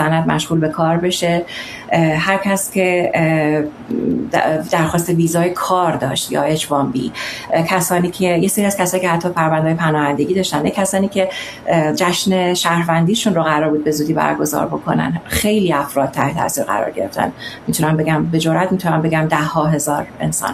سند مشغول به کار بشه. هر کس که درخواست ویزای کار داشت یا H1B، کسانی که یه سری از کسایی که حتی پرونده‌های پناهندگی داشتن، کسانی که جشن شهروندیشون رو قرار بود به زودی برگزار بکنن، خیلی افراد تحت تاثیر قرار گرفتن. میتونم بگم به جرئت میتونم بگم 10,000 انسان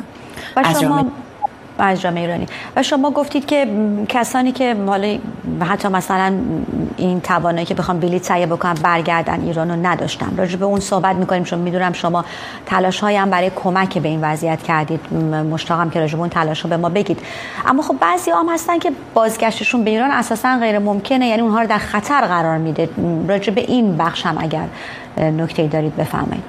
از جامعه ایرانی. و شما گفتید که کسانی که حتی مثلا این توانایی که بخوام بلیط تهیه بکنن برگردن ایران رو نداشتن، راجع به اون صحبت میکنیم، چون میدونم شما تلاش هایی هم برای کمک به این وضعیت کردید. مشتاقم که راجع به اون تلاش رو به ما بگید. اما خب بعضی هم هستن که بازگشتشون به ایران اساسا غیر ممکنه، یعنی اونها رو در خطر قرار میده. راجع به این بخش هم اگر نکته‌ای دارید بفرمایید.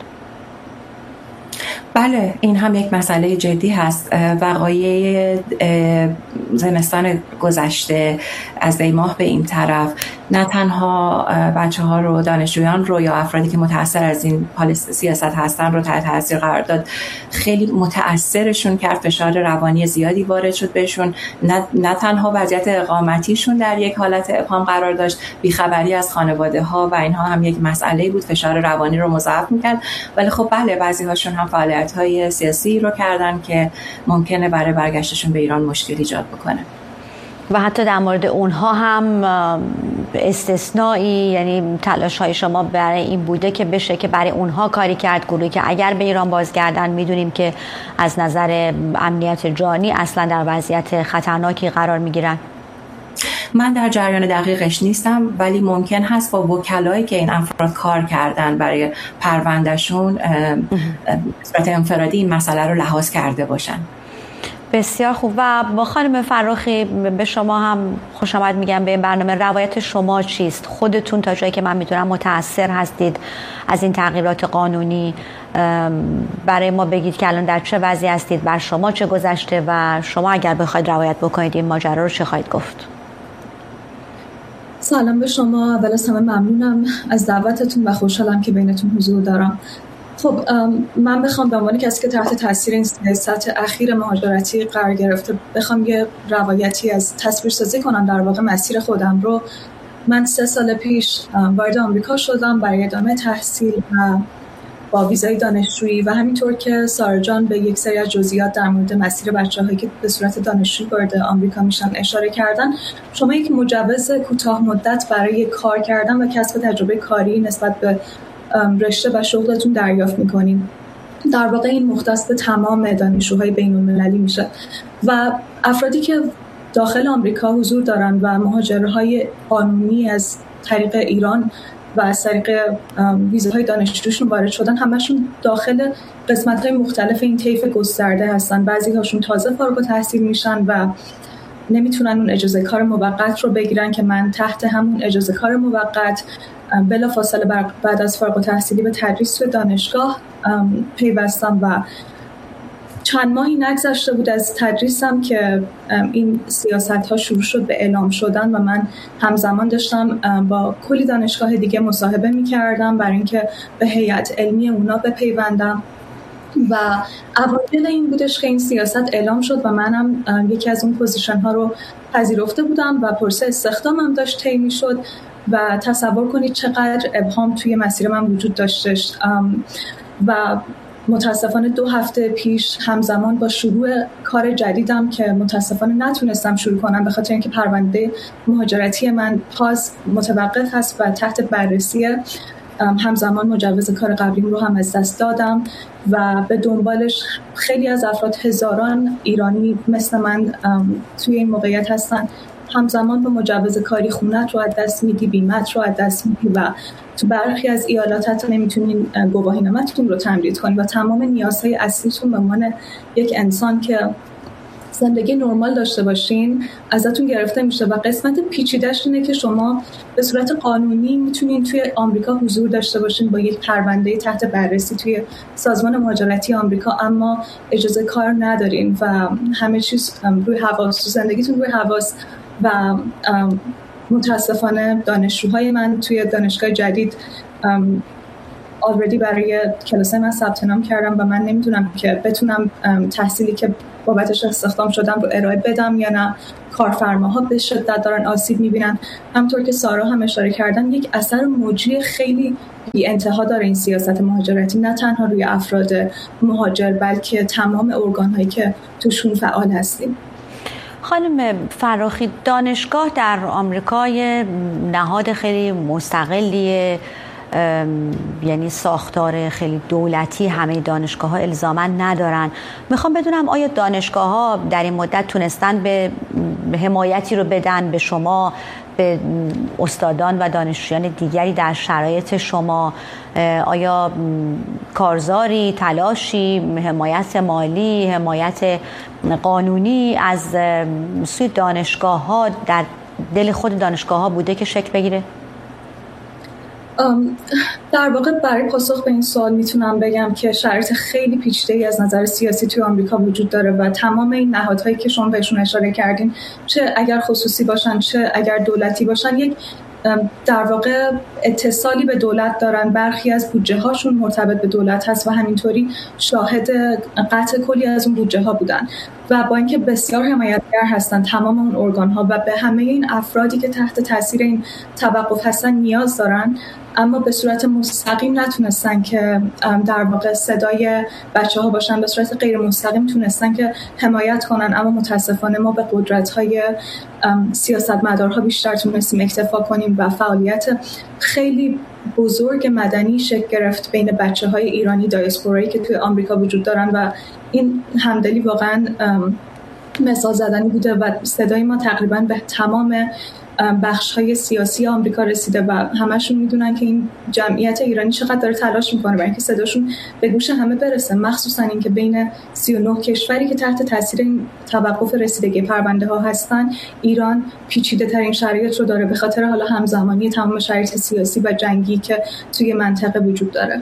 بله، این هم یک مسئله جدی هست. وقایع زمستان گذشته از دی ماه به این طرف نه تنها بچه‌ها رو، دانشجویان رو یا افرادی که متأثر از این سیاست هستن رو تحت تاثیر قرار داد، خیلی متأثرشون کرد، فشار روانی زیادی وارد شد بهشون. نه تنها وضعیت اقامتیشون در یک حالت ابهام قرار داشت، بیخبری از خانواده‌ها و اینها هم یک مسئله بود، فشار روانی رو مضاعف می‌کرد. ولی خب بله، بعضی‌هاشون هم فعالیت‌های سیاسی رو کردن که ممکنه برای برگشتشون به ایران مشکل ایجاد بکنه. و حتی در مورد اونها هم استثنایی، یعنی تلاش های شما برای این بوده که بشه که برای اونها کاری کرد، گروهی که اگر به ایران بازگردن میدونیم که از نظر امنیت جانی اصلا در وضعیت خطرناکی قرار میگیرن؟ من در جریان دقیقش نیستم، ولی ممکن هست با وکلایی که این افراد کار کردن برای پروندهشون به صورت انفرادی این مسئله رو لحاظ کرده باشن. بسیار خوب. و با خانم فرخی به شما هم خوش آمد میگم به این برنامه. روایت شما چیست؟ خودتون تا جایی که من میتونم متأثر هستید از این تغییرات قانونی. برای ما بگید که الان در چه وضعی هستید، بر شما چه گذشته و شما اگر بخواید روایت بکنید این ماجرا رو چه خواهید گفت؟ سلام به شما. اول از همه ممنونم از دعوتتون و خوشحالم که بینتون حضور دارم. خب من بخوام به عنوان کسی که تحت تاثیر این سیاست اخیر مهاجرتی قرار گرفته بخوام یه روایتی از تصویرسازی کنم در واقع مسیر خودم رو، من 3 سال پیش وارد آمریکا شدم برای ادامه تحصیل و با ویزای دانشجویی و همینطور که سارا جان به یک سری از جزئیات در مورد مسیر بچه‌هایی که به صورت دانشجویی وارد آمریکا میشن اشاره کردن، شما یک مجوز کوتاه مدت برای کار کردن و کسب تجربه کاری نسبت به رشته و شغلتون دریافت میکنیم. در واقع این مختص به تمام دانشجوهای بین‌المللی میشه و افرادی که داخل آمریکا حضور دارن و مهاجرهای قانونی از طریق ایران و از طریق ویزاهای دانشجوشون وارد شدن، همشون داخل قسمت‌های مختلف این طیف گسترده هستن. بعضی هاشون تازه فارغ التحصیل میشن و نمیتونن اون اجازه کار موقت رو بگیرن که من تحت همون اجازه کار موقت بلافاصله بعد از فارغ التحصیلی به تدریس توی دانشگاه پیوستم و چند ماهی نگذشته بود از تدریسم که این سیاست‌ها شروع شد به اعلام شدن و من همزمان داشتم با کلی دانشگاه دیگه مصاحبه می‌کردم برای اینکه به هیئت علمی اونا بپیوندم و اوایل این بودش که این سیاست اعلام شد و منم یکی از اون پوزیشن ها رو پذیرفته بودم و پروسه استخدامم داشت طی می‌شد و تصور کنید چقدر ابهام توی مسیر من وجود داشتش و متاسفانه 2 هفته پیش همزمان با شروع کار جدیدم که متاسفانه نتونستم شروع کنم به خاطر اینکه پرونده مهاجرتی من متوقف هست و تحت بررسی، همزمان مجوز کار قبلیم رو هم از دست دادم و به دنبالش خیلی از افراد، هزاران ایرانی مثل من توی این موقعیت هستن. همزمان با مجوز کاری خونت رو از دست میدی، بیمت رو از دست میدی و تو برخی از ایالات حتی نمیتونین گواهینامه‌تون رو تمدید کنید و تمام نیازهای اصلیتون به عنوان یک انسان که زندگی نرمال داشته باشین ازتون گرفته میشه و قسمت پیچیده‌اش اینه که شما به صورت قانونی میتونین توی آمریکا حضور داشته باشین با یک پرونده تحت بررسی توی سازمان مهاجرتی آمریکا، اما اجازه کار ندارین و همه چیز روی حواس، زندگیتون روی حواس و متاسفانه دانشجوهای من توی دانشگاه جدید آلردی برای کلاس من ثبت نام کردم و من نمیدونم که بتونم تحصیلی که بابتش استخدام شدم رو ارائه بدم یا نه. کارفرماها به شدت دارن آسیب میبینن. همطور که سارا هم اشاره کردن یک اثر موجی خیلی بی انتها داره این سیاست مهاجرتی، نه تنها روی افراد مهاجر بلکه تمام ارگان‌هایی که توشون فعال هستیم. خانم فراخی، دانشگاه در آمریکا نهاد خیلی مستقلیه، یعنی ساختار خیلی دولتی همه دانشگاه ها الزاما ندارن. میخوام بدونم آیا دانشگاه ها در این مدت تونستن به حمایتی رو بدن به شما، به استادان و دانشجویان دیگری در شرایط شما؟ آیا کارزاری، تلاشی، حمایت مالی، حمایت قانونی از سوی دانشگاه ها در دل خود دانشگاه ها بوده که شکل بگیره؟ در واقع برای پاسخ به این سوال میتونم بگم که شرایط خیلی پیچیده‌ای از نظر سیاسی توی آمریکا وجود داره و تمام این نهادهایی که شما بهشون اشاره کردین، چه اگر خصوصی باشن چه اگر دولتی باشن، یک در واقع اتصالی به دولت دارن. برخی از بودجه هاشون مرتبط به دولت هست و همینطوری شاهد قطع کلی از اون بودجه ها بودن و با اینکه بسیار حمایتگر هستن تمام اون ارگان ها و به همه این افرادی که تحت تاثیر این توقف هستن نیاز دارن، اما به صورت مستقیم نتونستن که در واقع صدای بچه ها باشن. به صورت غیر مستقیم تونستن که حمایت کنن، اما متاسفانه ما به قدرت های سیاستمدارها بیشتر تونستیم اکتفا کنیم و فعالیت خیلی بزرگ مدنی شکل گرفت بین بچه های ایرانی دیاسپورایی که توی آمریکا وجود دارن و این همدلی واقعا مثال زدنی بوده و صدای ما تقریبا به تمام بخش‌های سیاسی آمریکا رسیده و همشون میدونن که این جمعیت ایرانی چقدر داره تلاش میکنه برای اینکه صداشون به گوش همه برسه، مخصوصا اینکه بین 39 کشوری که تحت تاثیر این توقف رسیدگی پرونده ها هستن، ایران پیچیده ترین شرایط رو داره به خاطر حالا همزمانی تمام شرایط سیاسی و جنگی که توی منطقه وجود داره.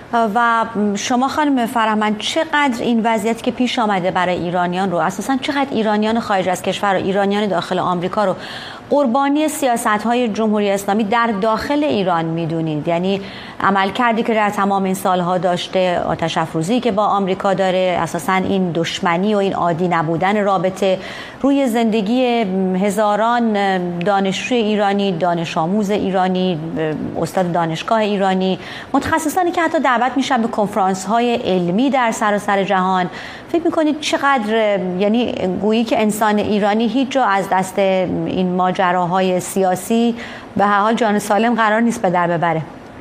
و شما خانم فرهمند، چقدر این وضعیت که پیش آمده برای ایرانیان رو، اساساً چقدر ایرانیان خارج از کشور و ایرانیان داخل آمریکا رو قربانی سیاست‌های جمهوری اسلامی در داخل ایران می‌دونید؟ یعنی عملکردی که در تمام این سالها داشته، آتش افروزی که با آمریکا داره، اساساً این دشمنی و این عادی نبودن رابطه روی زندگی هزاران دانشجوی ایرانی، دانش آموز ایرانی، استاد دانشگاه ایرانی، متخصصانی که حتی دعوت میشن به کنفرانس‌های علمی در سراسر جهان. فکر می‌کنید چقدر، یعنی گویی که انسان ایرانی هیچ جا از دست این ماجراهای سیاسی به هر حال جان سالم قرار نیست به در ببره؟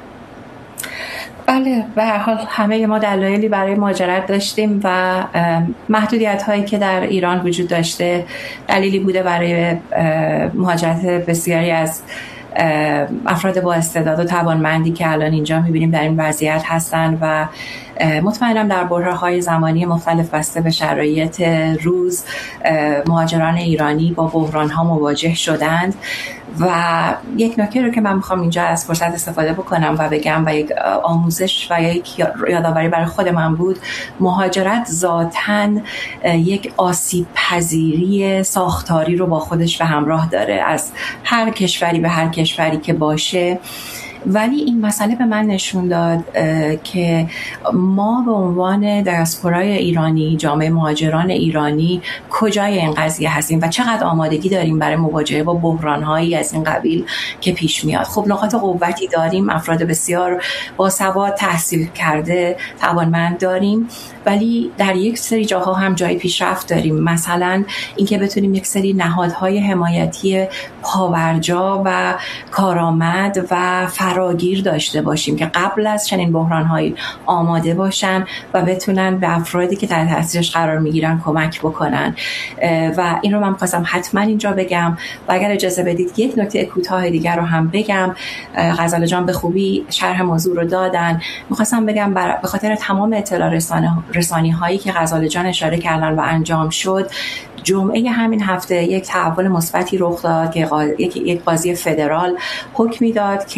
بله، به هر حال همه ما دلایلی برای مهاجرت داشتیم و محدودیت هایی که در ایران وجود داشته دلیلی بوده برای مهاجرت بسیاری از افراد با استعداد و توانمندی که الان اینجا می‌بینیم در این وضعیت هستن و مطمئنم در برهه‌های زمانی مختلف بسته به شرایط روز مهاجران ایرانی با بحران‌ها مواجه شدند. و یک نکته رو که من میخوام اینجا از فرصت استفاده بکنم و بگم و یک آموزش و یک یادآوری برای خود من بود، مهاجرت ذاتاً یک آسیب پذیری ساختاری رو با خودش به همراه داره از هر کشوری به هر کشوری که باشه. ولی این مسئله به من نشون داد که ما به عنوان دیاسپورای ایرانی، جامعه مهاجران ایرانی کجای این قضیه هستیم و چقدر آمادگی داریم برای مواجهه با بحران‌هایی از این قبیل که پیش میاد. خب نقاط قوتی داریم، افراد بسیار باسواد، تحصیل کرده، توانمند داریم، ولی در یک سری جاها هم جای پیشرفت داریم. مثلا اینکه بتونیم یک سری نهادهای حمایتی پاورجا و کارآمد و فراگیر داشته باشیم که قبل از چنین بحران‌هایی آماده باشن و بتونن به افرادی که در تاثیرش قرار میگیرن کمک بکنن. و این رو من خواستم حتما اینجا بگم و اگر اجازه بدید یک نکته کوتاه دیگر رو هم بگم. غزاله جان به خوبی شرح موضوع رو دادن. می‌خواستم بگم به خاطر تمام اطلاع رسانی هایی که غزاله جان اشاره کردن و انجام شد، جمعه همین هفته یک تحول مثبتی رخ داد که یک قاضی فدرال حکمی داد که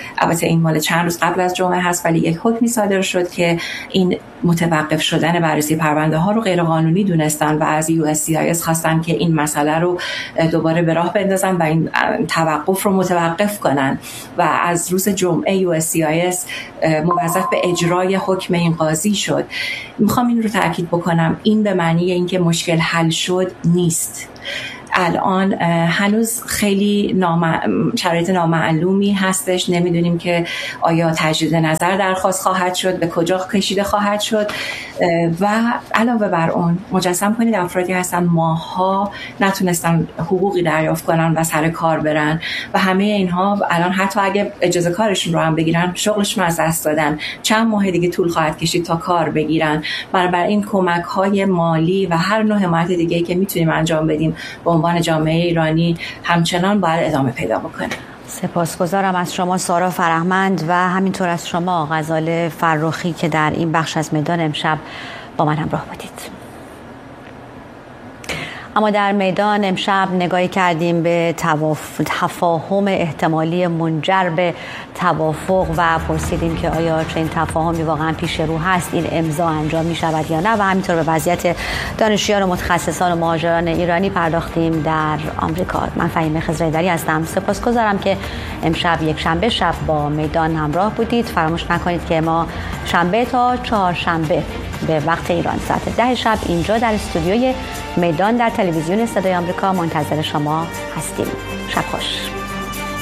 البته این مال چند روز قبل از جمعه هست، ولی یک حکمی صادر شد که این متوقف شدن بررسی پرونده ها رو غیر قانونی دونستن و از USCIS خواستن که این مسئله رو دوباره به راه بندازن و این توقف رو متوقف کنن و از روز جمعه USCIS موظف به اجرای حکم این قاضی شد. میخوام این رو تاکید بکنم، این به معنی اینکه مشکل حل شد نیست. الان هنوز خیلی شرایط نامعلومی هستش، نمیدونیم که آیا تجدید نظر درخواست خواهد شد، به کجا کشیده خواهد شد و علاوه بر اون مجسم کنید افرادی هستن ماها نتونستن حقوقی دریافت کنن و سر کار برن و همه اینها الان حتی اگه اجازه کارشون رو هم بگیرن شغلشون از دست دادن، چند ماه دیگه طول خواهد کشید تا کار بگیرن. بنابراین کمک های مالی و هر نوع حمایت دیگه‌ای که میتونیم انجام بدیم به عنوان جامعه ایرانی همچنان باید ادامه پیدا بکنه. سپاسگزارم از شما سارا فرهمند و همینطور از شما غزال فرخی که در این بخش از میدان امشب با من همراه بودید. اما در میدان امشب نگاهی کردیم به تفاهم احتمالی منجر به توافق و پرسیدیم که آیا چنین تفاهمی واقعا پیش رو هست، این امضا انجام می شود یا نه و همینطور به وضعیت دانشجویان و متخصصان و مهاجران ایرانی پرداختیم در آمریکا. من فهیمه خضرایدری هستم. سپاسگزارم که امشب یک شنبه شب با میدان همراه بودید. فراموش نکنید که ما شنبه تا چهارشنبه به وقت ایران ساعت 10 شب اینجا در استودیوی میدان در تلویزیون صدای آمریکا منتظر شما هستیم. شب خوش.